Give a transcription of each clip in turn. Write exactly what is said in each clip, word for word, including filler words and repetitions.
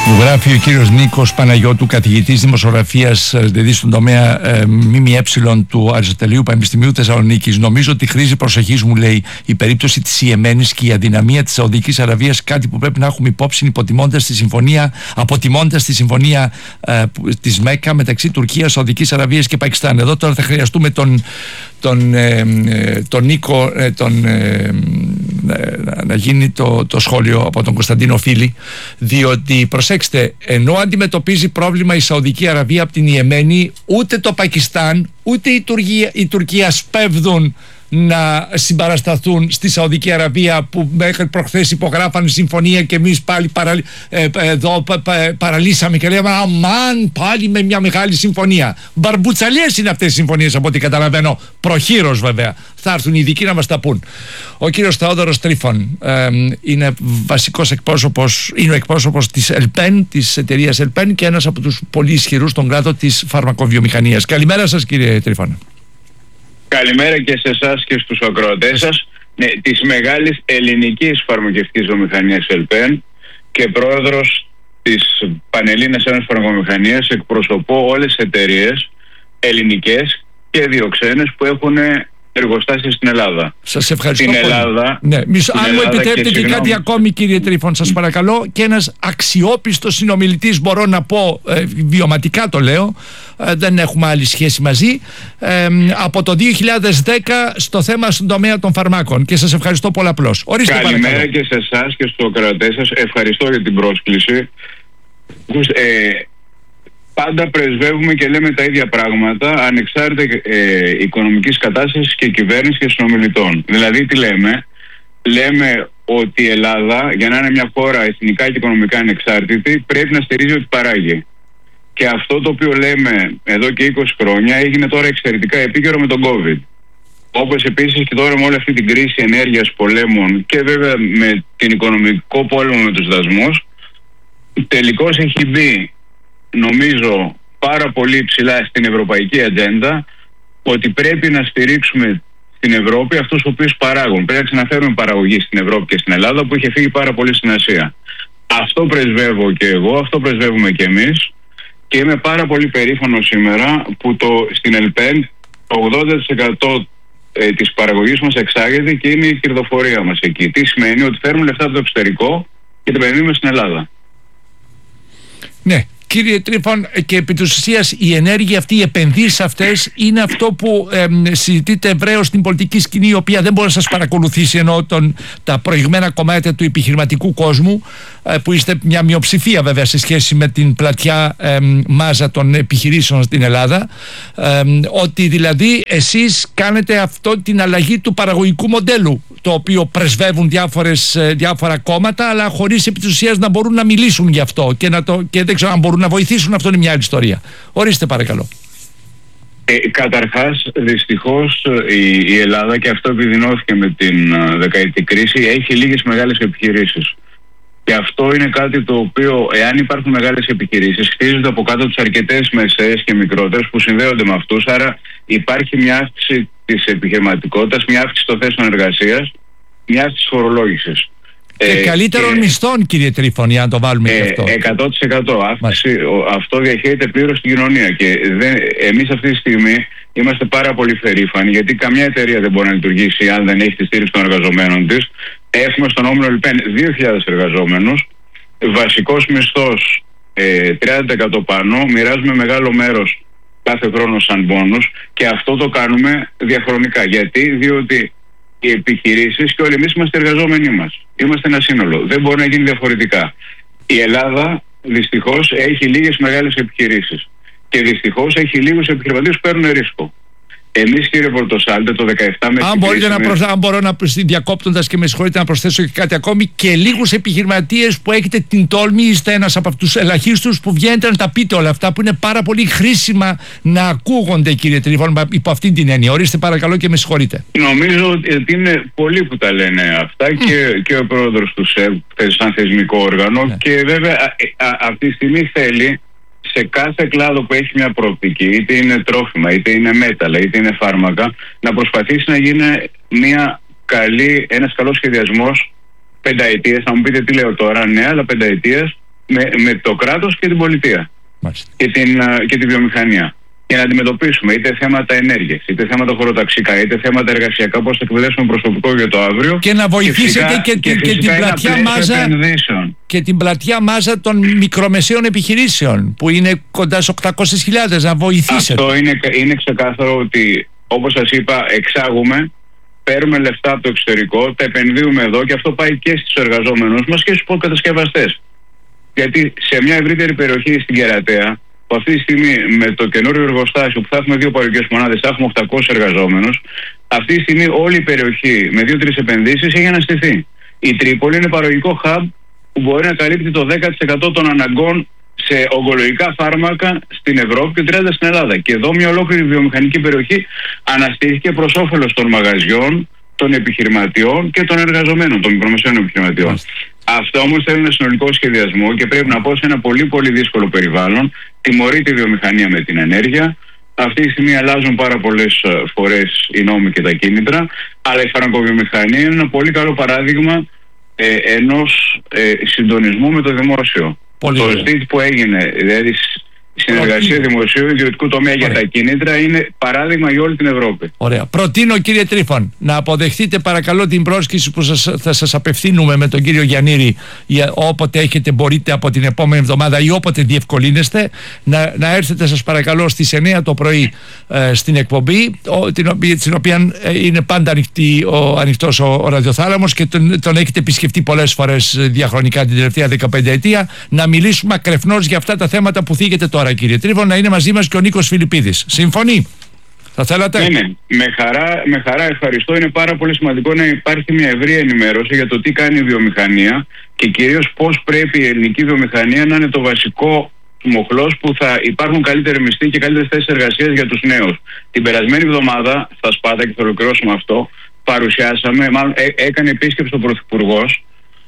Που γράφει ο κύριος Νίκος Παναγιώτου, καθηγητής δημοσιογραφίας, δηλαδή στον τομέα ε, ΜΜΕ του Αριστοτελείου Πανεπιστημίου Θεσσαλονίκης. Νομίζω ότι χρήζει προσοχής, μου λέει, η περίπτωση της Ιεμένης και η αδυναμία της Σαουδικής Αραβίας, κάτι που πρέπει να έχουμε υπόψη, υποτιμώντας τη συμφωνία, αποτιμώντας τη συμφωνία ε, της ΜΕΚΑ μεταξύ Τουρκίας, Σαουδικής Αραβίας και Πακιστάν. Εδώ τώρα θα χρειαστούμε τον, τον, ε, τον Νίκο ε, τον, ε, να γίνει το, το σχόλιο από τον Κωνσταντίνο Φίλη, διότι προσέξτε, ενώ αντιμετωπίζει πρόβλημα η Σαουδική Αραβία από την Ιεμένη, ούτε το Πακιστάν ούτε η Τουρκία, η Τουρκία σπέβδουν να συμπαρασταθούν στη Σαουδική Αραβία, που μέχρι προχθές υπογράφανε συμφωνία και εμείς πάλι παραλύ, ε, εδώ πα, πα, παραλύσαμε και λέμε αμάν, πάλι με μια μεγάλη συμφωνία. Μπαρμπουτσαλιές είναι αυτές οι συμφωνίες, από ό,τι καταλαβαίνω, προχείρως βέβαια. Θα έρθουν οι ειδικοί να μας τα πούν. Ο κύριος Θεόδωρος Τρίφων ε, είναι βασικός εκπρόσωπος, είναι ο εκπρόσωπος της ΕΛΠΕΝ, της εταιρείας ΕΛΠΕΝ, και ένας από τους πολύ ισχυρούς στον κλάδο της φαρμακοβιομηχανίας. Καλημέρα σας, κύριε Τρίφων. Καλημέρα και σε εσάς και στους ακροατές σας. Ναι, της μεγάλης ελληνικής φαρμακευτικής βιομηχανίας ΕΛΠΕΝ και πρόεδρος της Πανελλήνιας Ένωσης Φαρμακοβιομηχανίας, εκπροσωπώ όλες τις εταιρείες ελληνικές και διοξένες που έχουν εργοστάσια στην Ελλάδα. Σας ευχαριστώ στην πολύ. Ελλάδα, ναι, μισό, αν μου επιτρέπετε και, και κάτι ακόμη, κύριε Τρίφων, σας παρακαλώ, και ένας αξιόπιστος συνομιλητής, μπορώ να πω, ε, βιωματικά το λέω, ε, δεν έχουμε άλλη σχέση μαζί, ε, από το δύο χιλιάδες δέκα στο θέμα στον τομέα των φαρμάκων, και σας ευχαριστώ πολλαπλώς. Ορίστε, καλημέρα παρακαλώ. Και σε εσάς και στους ακροατές σας. Ευχαριστώ για την πρόσκληση. Ε, Πάντα πρεσβεύουμε και λέμε τα ίδια πράγματα, ανεξάρτητα ε, οικονομικής κατάστασης και κυβέρνησης και συνομιλητών. Δηλαδή τι λέμε? Λέμε ότι η Ελλάδα, για να είναι μια χώρα εθνικά και οικονομικά ανεξάρτητη, πρέπει να στηρίζει ό,τι παράγει. Και αυτό το οποίο λέμε εδώ και είκοσι χρόνια έγινε τώρα εξαιρετικά επίκαιρο με τον COVID. Όπως επίσης και τώρα με όλη αυτή την κρίση ενέργειας, πολέμων και βέβαια με την οικονομικό πόλεμο με τους δασμούς, τελικώς έχει μπει, νομίζω, πάρα πολύ ψηλά στην ευρωπαϊκή ατζέντα ότι πρέπει να στηρίξουμε στην Ευρώπη αυτούς οι οποίους παράγουν. Πρέπει να ξαναφέρουμε παραγωγή στην Ευρώπη και στην Ελλάδα, που είχε φύγει πάρα πολύ στην Ασία. Αυτό πρεσβεύω και εγώ, αυτό πρεσβεύουμε και εμείς, και είμαι πάρα πολύ περήφανος σήμερα που το, στην ΕΛΠΕΝ το ογδόντα τοις εκατό ε, της παραγωγής μας εξάγεται και είναι η κερδοφορία μας εκεί. Τι σημαίνει? Ότι φέρνουμε λεφτά από το εξωτερικό και τα επενδύουμε στην Ελλάδα. Ναι. Κύριε Τρίφων, και επί της ουσίας η ενέργεια αυτή, οι επενδύσεις αυτές είναι αυτό που ε, συζητείται ευρέως στην πολιτική σκηνή, η οποία δεν μπορεί να σας παρακολουθήσει, ενώ τον, τα προηγμένα κομμάτια του επιχειρηματικού κόσμου, ε, που είστε μια μειοψηφία βέβαια σε σχέση με την πλατιά ε, μάζα των επιχειρήσεων στην Ελλάδα, ε, ότι δηλαδή εσείς κάνετε αυτό, την αλλαγή του παραγωγικού μοντέλου, το οποίο πρεσβεύουν διάφορες, διάφορα κόμματα, αλλά χωρίς επί της ουσίας να μπορούν να μιλήσουν γι' αυτό και, να το, και δεν ξέρω αν μπορούν να βοηθήσουν. Αυτό είναι μια άλλη ιστορία. Ορίστε, παρακαλώ. Ε, καταρχάς, δυστυχώς η, η Ελλάδα, και αυτό επιδεινώθηκε με την uh, δεκαετή κρίση, έχει λίγες μεγάλες επιχειρήσεις. Και αυτό είναι κάτι το οποίο, εάν υπάρχουν μεγάλες επιχειρήσεις, χτίζονται από κάτω τους αρκετές μεσαίες και μικρότερες που συνδέονται με αυτούς. Άρα υπάρχει μια αύξηση της επιχειρηματικότητας, μια αύξηση των θέσεων εργασίας, μια αύξηση της φορολόγησης. Και ε, καλύτερων και, μισθών, κύριε Τρίφων, για να το βάλουμε και αυτό. εκατό τοις εκατό αύξηση, αυτό διαχέεται πλήρως στην κοινωνία. Και δεν, εμείς αυτή τη στιγμή είμαστε πάρα πολύ περήφανοι, γιατί καμιά εταιρεία δεν μπορεί να λειτουργήσει αν δεν έχει τη στήριξη των εργαζομένων της. Έχουμε στον όμιλο ΕΛΠΕΝ δύο χιλιάδες εργαζόμενους, βασικός μισθός ε, τριάντα τοις εκατό πάνω, μοιράζουμε μεγάλο μέρος κάθε χρόνο σαν μπόνους, και αυτό το κάνουμε διαχρονικά. Γιατί? Διότι οι επιχειρήσεις και όλοι εμείς είμαστε εργαζόμενοι μας. Είμαστε ένα σύνολο. Δεν μπορεί να γίνει διαφορετικά. Η Ελλάδα δυστυχώς έχει λίγες μεγάλες επιχειρήσεις και δυστυχώς έχει λίγους επιχειρηματίες που παίρνουν ρίσκο. Εμείς, κύριε Πορτοσάλτε, το δεκαεπτά με αν, μπορείτε να προσ... αν μπορώ να διακόπτοντας και με συγχωρείτε να προσθέσω και κάτι ακόμη, και λίγους επιχειρηματίες που έχετε την τόλμη, είστε ένας από τους ελαχίστους που βγαίνετε να τα πείτε όλα αυτά, που είναι πάρα πολύ χρήσιμα να ακούγονται, κύριε Τρίφων, υπό αυτή την έννοια. Ορίστε, παρακαλώ, και με συγχωρείτε. Νομίζω ότι είναι πολλοί που τα λένε αυτά, mm. και, και ο πρόεδρος του ΣΕΒ, σαν θεσμικό όργανο, yeah. και βέβαια α, α, αυτή τη στιγμή θέλει σε κάθε κλάδο που έχει μια προοπτική, είτε είναι τρόφιμα, είτε είναι μέταλλα, είτε είναι φάρμακα, να προσπαθήσει να γίνει μια καλή, ένας καλός σχεδιασμός πενταετίας. Θα μου πείτε τι λέω τώρα, ναι, αλλά πενταετίας, με, με το κράτος και την πολιτεία και, την, και τη βιομηχανία. Για να αντιμετωπίσουμε είτε θέματα ενέργειας, είτε θέματα χωροταξικά, είτε θέματα εργασιακά, πώς θα εκπαιδεύσουμε προσωπικό για το αύριο. Και να βοηθήσετε και, και, και, και, την πλατιά μάζα, και την πλατιά μάζα των μικρομεσαίων επιχειρήσεων, που είναι κοντά στις οκτακόσιες χιλιάδες, να βοηθήσετε. Αυτό είναι, είναι ξεκάθαρο ότι, όπως σας είπα, εξάγουμε, παίρνουμε λεφτά από το εξωτερικό, τα επενδύουμε εδώ και αυτό πάει και στους εργαζόμενους μας και στους κατασκευαστές. Γιατί σε μια ευρύτερη περιοχή στην Κερατέα, που αυτή τη στιγμή με το καινούριο εργοστάσιο που θα έχουμε δύο παραγωγικές μονάδες, θα έχουμε οκτακόσιους εργαζόμενους, αυτή τη στιγμή όλη η περιοχή με δύο-τρεις επενδύσεις έχει αναστηθεί. Η Τρίπολη είναι παραγωγικό hub που μπορεί να καλύπτει το δέκα τοις εκατό των αναγκών σε ογκολογικά φάρμακα στην Ευρώπη και τριάντα τοις εκατό στην Ελλάδα. Και εδώ μια ολόκληρη βιομηχανική περιοχή αναστήθηκε προς όφελος των μαγαζιών, των επιχειρηματιών και των εργαζομένων, των μικρομεσαίων επιχειρηματιών. Αυτό όμως θέλει ένα συνολικό σχεδιασμό και πρέπει να πω σε ένα πολύ πολύ δύσκολο περιβάλλον. Τιμωρεί τη βιομηχανία με την ενέργεια. Αυτή τη στιγμή αλλάζουν πάρα πολλές φορές οι νόμοι και τα κίνητρα, αλλά η φαρμακοβιομηχανία είναι ένα πολύ καλό παράδειγμα ε, ενός ε, συντονισμού με το δημόσιο. Πολύ το ζήτημα που έγινε, δηλαδή η συνεργασία δημοσίου ιδιωτικού τομέα Ωραία. για τα κίνητρα, είναι παράδειγμα για όλη την Ευρώπη. Ωραία. Προτείνω, κύριε Τρίφων, να αποδεχτείτε παρακαλώ την πρόσκληση που σας, θα σας απευθύνουμε με τον κύριο Γιαννήρη, για όποτε έχετε μπορείτε από την επόμενη εβδομάδα ή όποτε διευκολύνεστε, να, να έρθετε σας παρακαλώ στις εννιά το πρωί ε, στην εκπομπή, ο, την, οποία, την οποία ε, είναι πάντα ανοιχτή, ο, ανοιχτός ο, ο ραδιοθάλαμος και τον, τον έχετε επισκεφτεί πολλές φορές διαχρονικά την τελευταία δεκαπέντε ετία, να μιλήσουμε ακρεφνώς για αυτά τα θέματα που θίγετε τώρα. Κύριε Τρίφων, να είναι μαζί μας και ο Νίκος Φιλιππίδης. Συμφωνεί? Θα θέλατε? Ναι, ναι. Με χαρά, με χαρά ευχαριστώ. Είναι πάρα πολύ σημαντικό να υπάρχει μια ευρία ενημέρωση για το τι κάνει η βιομηχανία και κυρίως πώς πρέπει η ελληνική βιομηχανία να είναι το βασικό μοχλός που θα υπάρχουν καλύτεροι μισθοί και καλύτερες θέσεις εργασίας για τους νέους. Την περασμένη εβδομάδα, στα Σπάτα, και θα ολοκληρώσουμε αυτό, παρουσιάσαμε, μάλλον έ, έκανε επίσκεψη ο Πρωθυπουργός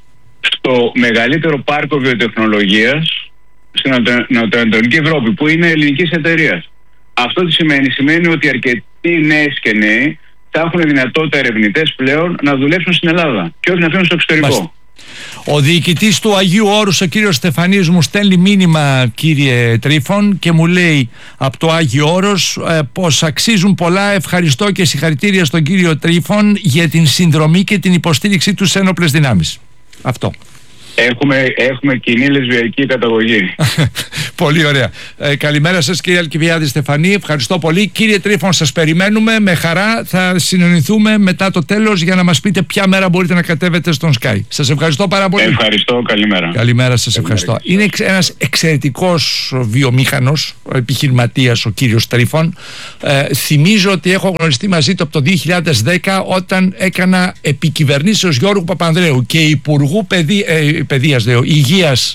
στο μεγαλύτερο πάρκο βιοτεχνολογίας στην Νοτιοανατολική Ευρώπη, που είναι ελληνικής εταιρείας. Αυτό τι σημαίνει? Σημαίνει ότι αρκετοί νέες και νέοι θα έχουν δυνατότητα ερευνητές πλέον να δουλέψουν στην Ελλάδα και όχι να φύγουν στο εξωτερικό. Μάλιστα. Ο διοικητής του Αγίου Όρους, ο κύριος Στεφανής, μου στέλνει μήνυμα, κύριε Τρίφων, και μου λέει από το Άγιο Όρος ε, πως αξίζουν πολλά. Ευχαριστώ και συγχαρητήρια στον κύριο Τρίφων για την συνδρομή και την υποστήριξη του σε ένοπλες δυνάμεις. Αυτό. Έχουμε, έχουμε κοινή λεσβιακή καταγωγή. Πολύ ωραία. Ε, καλημέρα σας, κύριε Αλκιβιάδη Στεφανή. Ευχαριστώ πολύ. Κύριε Τρίφων, σας περιμένουμε με χαρά. Θα συνεννοηθούμε μετά το τέλος για να μας πείτε ποια μέρα μπορείτε να κατέβετε στον Sky. Σας ευχαριστώ πάρα πολύ. Ευχαριστώ. Καλημέρα. Καλημέρα σας. Ευχαριστώ. Είναι ένας εξαιρετικός βιομήχανος, επιχειρηματίας ο κύριος Τρίφων. Ε, θυμίζω ότι έχω γνωριστεί μαζί του από το δύο χιλιάδες δέκα, όταν έκανα επικυβερνήσεως Γιώργου Παπανδρέου και υπουργού παιδεία, ε, παιδείας, λέω, υγείας.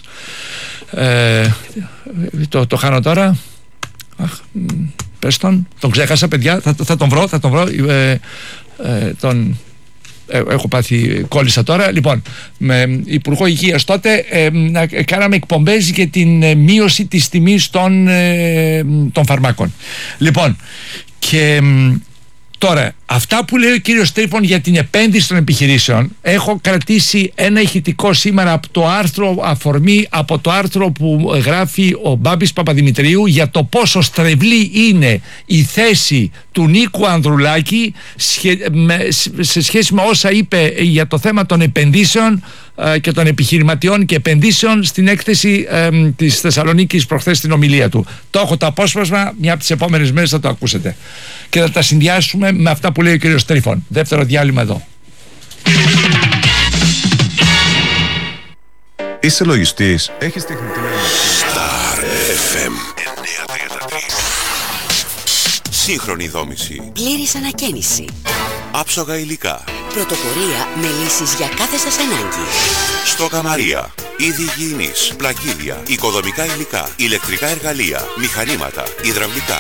Ε, το, το χάνω τώρα. Αχ, πες τον. Τον ξέχασα, παιδιά. Θα, θα τον βρω, θα τον βρω. Ε, ε, τον, ε, έχω πάθει, κόλλησα τώρα. Λοιπόν, με υπουργό υγείας τότε ε, ε, κάναμε εκπομπές για την ε, μείωση της τιμής των, ε, των φαρμάκων. Λοιπόν, και τώρα, αυτά που λέει ο κύριος Τρίφων για την επένδυση των επιχειρήσεων, έχω κρατήσει ένα ηχητικό σήμερα από το άρθρο, αφορμή από το άρθρο που γράφει ο Μπάμπης Παπαδημητρίου για το πόσο στρεβλή είναι η θέση του Νίκου Ανδρουλάκη σε σχέση με όσα είπε για το θέμα των επενδύσεων και των επιχειρηματιών και επενδύσεων στην έκθεση ε, της Θεσσαλονίκης προχθές στην ομιλία του. Το έχω το απόσπασμα, μια από τις επόμενες μέρες θα το ακούσετε και θα τα συνδυάσουμε με αυτά που λέει ο κύριος Τρίφων. Δεύτερο διάλειμμα εδώ. Είσαι λογιστής? Έχεις τεχνητή Star εφ εμ εννιακόσια τριάντα τρία. Σύγχρονη δόμηση. Πλήρης ανακαίνιση. Άψογα υλικά. Πρωτοπορία με λύσεις για κάθε σας ανάγκη. Στόκα Μαρία. Είδη υγιεινής, πλακίδια, οικοδομικά υλικά, ηλεκτρικά εργαλεία, μηχανήματα, υδραυλικά,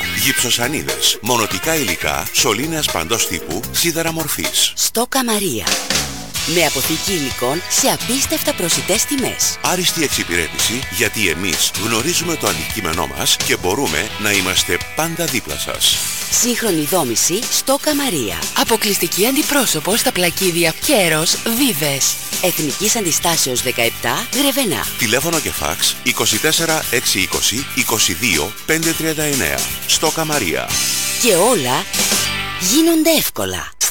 γυψοσανίδες, μονοτικά υλικά, σωλήνες παντός τύπου, σίδερα μορφής. Στόκα Μαρία. Με αποθήκη υλικών σε απίστευτα προσιτές τιμές. Άριστη εξυπηρέτηση, γιατί εμείς γνωρίζουμε το αντικείμενό μας και μπορούμε να είμαστε πάντα δίπλα σας. Σύγχρονη δόμηση στο Καμαρία. Αποκλειστική αντιπρόσωπο στα πλακίδια Κέρος Βίβες. Εθνικής Αντιστάσεως δεκαεπτά, Γρεβενά. Τηλέφωνο και φάξ είκοσι τέσσερα εξακόσια είκοσι είκοσι δύο πεντακόσια τριάντα εννέα. Στο Καμαρία. Και όλα γίνονται εύκολα.